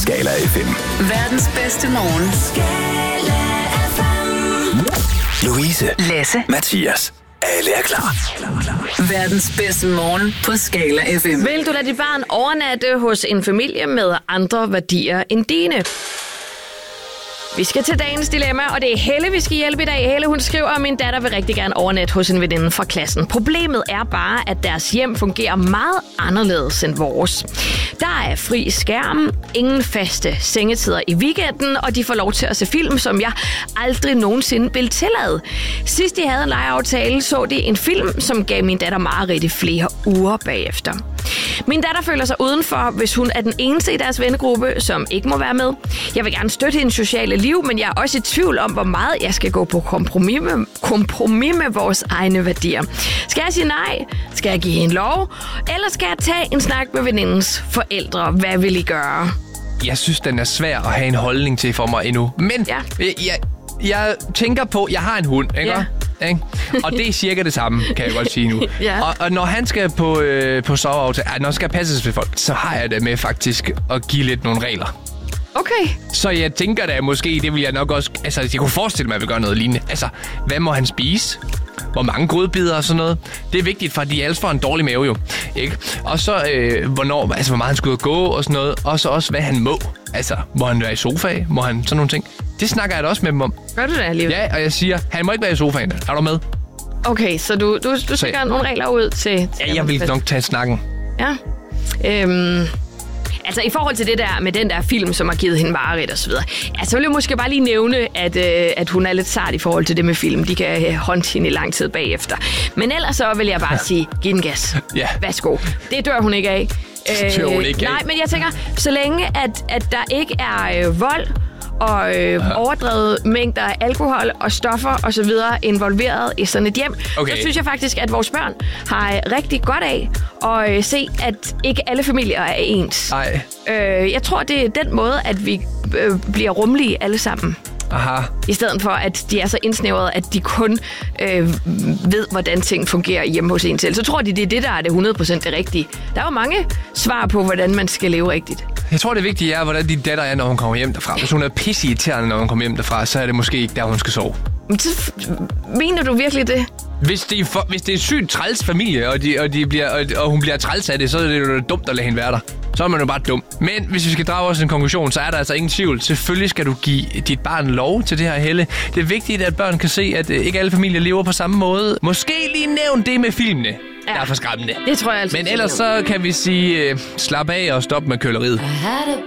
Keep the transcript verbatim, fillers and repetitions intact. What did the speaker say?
Skala F M. Verdens bedste morgen. Skala F M. Louise, Lasse, Mathias. Alle er klar. verdens bedste morgen på Skala F M. Vil du lade dit barn overnatte hos en familie med andre værdier end dine? Vi skal til dagens dilemma, og det er Helle, vi skal hjælpe i dag. Helle, hun skriver, at min datter vil rigtig gerne overnatte hos en veninde fra klassen. Problemet er bare, at deres hjem fungerer meget anderledes end vores. Der er fri skærm, ingen faste sengetider i weekenden, og de får lov til at se film, som jeg aldrig nogensinde vil tillade. Sidst de havde en legeaftale, så de en film, som gav min datter mareridt i flere uger bagefter. Min datter føler sig udenfor, hvis hun er den eneste i deres vennegruppe, som ikke må være med. Jeg vil gerne støtte hendes sociale liv, men jeg er også i tvivl om, hvor meget jeg skal gå på kompromis med, kompromis med vores egne værdier. Skal jeg sige nej? Skal jeg give hende lov? Eller skal jeg tage en snak med venindens forældre? Hvad vil I gøre? Jeg synes, den er svær at have en holdning til for mig endnu. Men Ja. jeg, jeg, jeg tænker på, jeg har en hund, ikke? Ja. Ikke? Og det er cirka det samme, kan jeg godt sige nu. Ja. og, og når han skal på, øh, på soveaftale, når han skal passes ved folk, så har jeg det med faktisk at give lidt nogle regler. Okay. Så jeg tænker da måske, det vil jeg nok også... Altså, jeg kunne forestille mig, at jeg vil gøre noget lignende. Altså, hvad må han spise? Hvor mange godbidder og sådan noget. Det er vigtigt, for de ellers får en dårlig mave jo. Ikke? Og så, øh, hvornår, altså, hvor meget han skal ud og gå og sådan noget. Og så også, hvad han må. Altså, må han være i sofa? Må han sådan nogle ting? Det snakker jeg da også med dem om. Gør du det alligevel? Ja, og jeg siger, han må ikke være i sofaen. Er du med? Okay, så du, du, du stikker nogle regler ud til... Ja, jeg vil nok tage snakken. Ja. Øhm, altså i forhold til det der med den der film, som har givet hende mareridt og så videre. Altså, så vil jeg måske bare lige nævne, at, øh, at hun er lidt sart i forhold til det med film. De kan øh, håndte hende i lang tid bagefter. Men ellers så vil jeg bare sige, giv den gas. Ja. Værsgo. Det dør hun ikke af. Det dør hun ikke af. Nej, men jeg tænker, så længe at, at der ikke er øh, vold og øh, overdrevet mængder af alkohol og stoffer og så videre involveret i sådan et hjem, Okay. så synes jeg faktisk, at vores børn har øh, rigtig godt af at øh, se, at ikke alle familier er ens. Nej. Øh, jeg tror, det er den måde, at vi øh, bliver rummelige alle sammen. Aha. I stedet for, at de er så indsnævrede, at de kun øh, ved, hvordan ting fungerer hjemme hos en selv. Så tror de, det er det, der er det hundrede procent det rigtige. Der er jo mange svar på, hvordan man skal leve rigtigt. Jeg tror, det vigtige er, hvordan din datter er, når hun kommer hjem derfra. Hvis hun er pisseirriterende, når hun kommer hjem derfra, så er det måske ikke der, hun skal sove. Men så mener du virkelig det? Hvis det er, for, hvis det er sygt træls familie, og, de, og, de bliver, og, og hun bliver træls af det, så er det jo dumt at lade hende være der. Så er man jo bare dum. Men hvis vi skal drage os en konklusion, så er der altså ingen tvivl. Selvfølgelig skal du give dit barn lov til det her, Helle. Det er vigtigt, at børn kan se, at ikke alle familier lever på samme måde. Måske lige nævn det med filmene. Ja. Der er for skræmmende. Det tror jeg altså. Men ellers så kan vi sige, uh, slap af og stop med køleriet. I had a